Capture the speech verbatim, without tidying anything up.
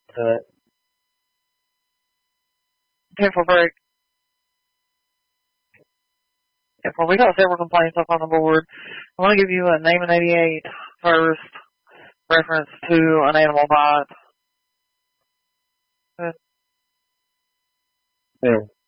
to it. ten for break. If well, we got several complaints up on the board. I want to give you a name in eighty-eight first, reference to an animal bite. Yeah.